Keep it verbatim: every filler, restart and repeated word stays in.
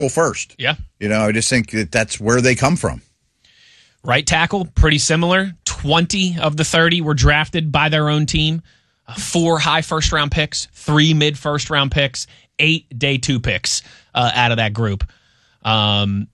first. Yeah. You know, I just think that that's where they come from. Right tackle, pretty similar. twenty of the thirty were drafted by their own team. Uh, four high first-round picks, three mid-first-round picks, eight day two picks uh, out of that group. Um,